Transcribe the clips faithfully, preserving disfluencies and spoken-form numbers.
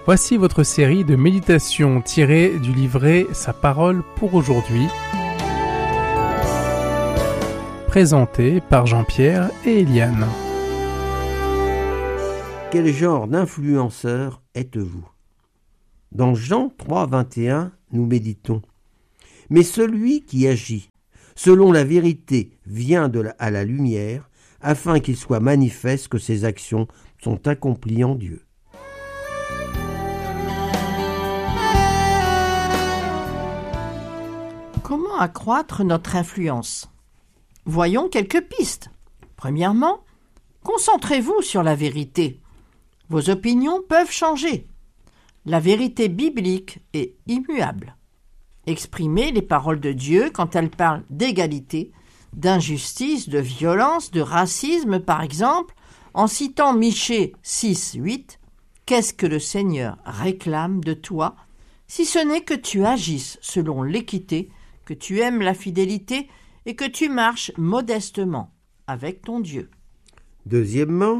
Voici votre série de méditations tirées du livret Sa parole pour aujourd'hui, présentée par Jean-Pierre et Eliane. Quel genre d'influenceur êtes-vous ? Dans Jean trois, vingt et un, nous méditons. Mais celui qui agit selon la vérité vient de la, à la lumière, afin qu'il soit manifeste que ses actions sont accomplies en Dieu. Comment accroître notre influence ? Voyons quelques pistes. Premièrement, concentrez-vous sur la vérité. Vos opinions peuvent changer. La vérité biblique est immuable. Exprimez les paroles de Dieu quand elles parlent d'égalité, d'injustice, de violence, de racisme, par exemple, en citant Michée six, huit. « Qu'est-ce que le Seigneur réclame de toi, si ce n'est que tu agisses selon l'équité, que tu aimes la fidélité et que tu marches modestement avec ton Dieu. » Deuxièmement,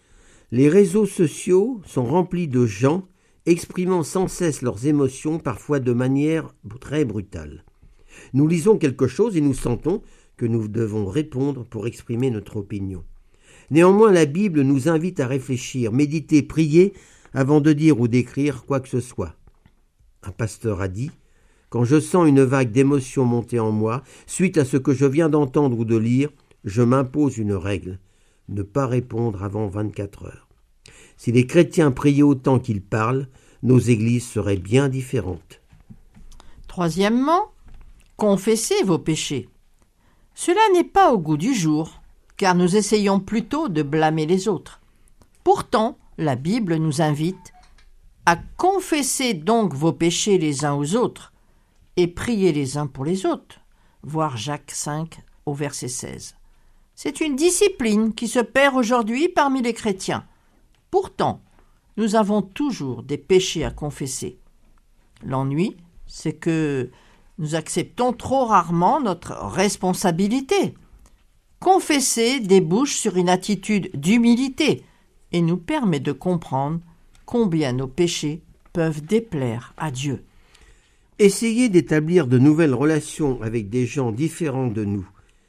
les réseaux sociaux sont remplis de gens exprimant sans cesse leurs émotions, parfois de manière très brutale. Nous lisons quelque chose et nous sentons que nous devons répondre pour exprimer notre opinion. Néanmoins, la Bible nous invite à réfléchir, méditer, prier avant de dire ou d'écrire quoi que ce soit. Un pasteur a dit « Quand je sens une vague d'émotions monter en moi, suite à ce que je viens d'entendre ou de lire, je m'impose une règle, ne pas répondre avant vingt-quatre heures. » Si les chrétiens priaient autant qu'ils parlent, nos églises seraient bien différentes. Troisièmement, confessez vos péchés. Cela n'est pas au goût du jour, car nous essayons plutôt de blâmer les autres. Pourtant, la Bible nous invite à confesser donc vos péchés les uns aux autres et prier les uns pour les autres, voir Jacques cinq au verset seize. C'est une discipline qui se perd aujourd'hui parmi les chrétiens. Pourtant, nous avons toujours des péchés à confesser. L'ennui, c'est que nous acceptons trop rarement notre responsabilité. Confesser débouche sur une attitude d'humilité et nous permet de comprendre combien nos péchés peuvent déplaire à Dieu. Essayez d'établir de nouvelles relations avec des gens différents de nous.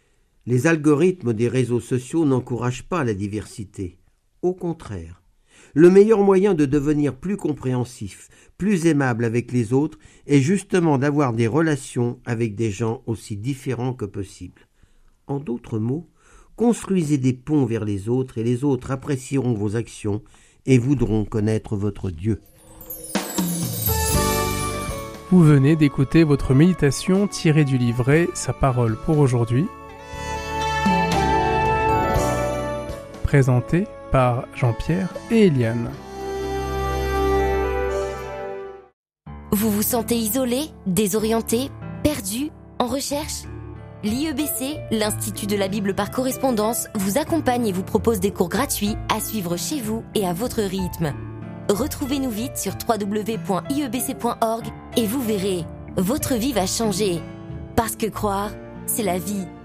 Les algorithmes des réseaux sociaux n'encouragent pas la diversité. Au contraire, le meilleur moyen de devenir plus compréhensif, plus aimable avec les autres est justement d'avoir des relations avec des gens aussi différents que possible. En d'autres mots, construisez des ponts vers les autres et les autres apprécieront vos actions et voudront connaître votre Dieu. Vous venez d'écouter votre méditation tirée du livret Sa parole pour aujourd'hui, présentée par Jean-Pierre et Eliane. Vous vous sentez isolé, désorienté, perdu, en recherche ? L'I E B C, l'Institut de la Bible par correspondance, vous accompagne et vous propose des cours gratuits à suivre chez vous et à votre rythme. Retrouvez-nous vite sur w w w point i e b c point org et vous verrez, votre vie va changer. Parce que croire, c'est la vie.